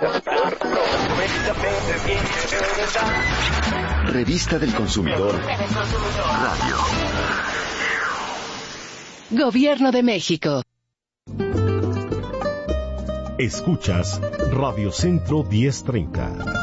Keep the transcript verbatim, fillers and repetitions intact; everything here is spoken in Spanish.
Revista del Consumidor Radio. Gobierno de México. Escuchas Radio Centro diez treinta.